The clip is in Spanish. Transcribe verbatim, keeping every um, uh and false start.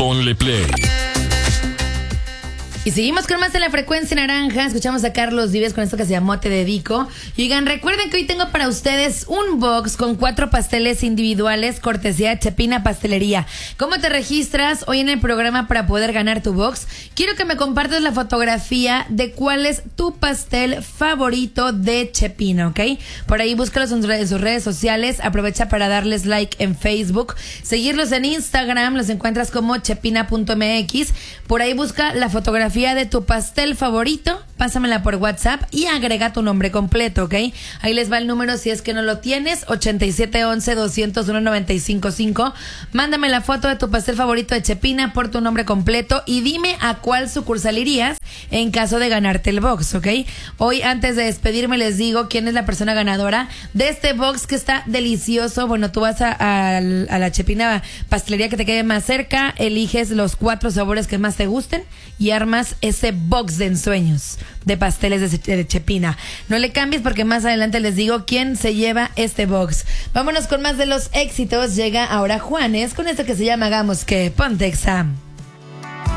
Ponle Play. Y seguimos con más de La Frecuencia Naranja. Escuchamos a Carlos Vives con esto que se llamó Te Dedico. Y oigan, recuerden que hoy tengo para ustedes un box con cuatro pasteles individuales, cortesía de Chepina Pastelería. ¿Cómo te registras hoy en el programa para poder ganar tu box? Quiero que me compartas la fotografía de cuál es tu pastel favorito de Chepina, ¿ok? Por ahí búscalos en sus redes sociales. Aprovecha para darles like en Facebook. Seguirlos en Instagram. Los encuentras como chepina punto m x. Por ahí busca la fotografía de tu pastel favorito, pásamela por WhatsApp y agrega tu nombre completo, ¿ok? Ahí les va el número si es que no lo tienes, ochenta y siete once, doscientos uno, noventa y cinco cinco. Mándame la foto de tu pastel favorito de Chepina por tu nombre completo y dime a cuál sucursal irías en caso de ganarte el box, ¿ok? Hoy, antes de despedirme, les digo quién es la persona ganadora de este box que está delicioso. Bueno, tú vas a, a, a la Chepina Pastelería que te quede más cerca, eliges los cuatro sabores que más te gusten y armas ese box de ensueños de pasteles de, de Chepina. No le cambies porque más adelante les digo quién se lleva este box. Vámonos con más de los éxitos. Llega ahora Juanes con esto que se llama Hagamos que. Ponte Exam.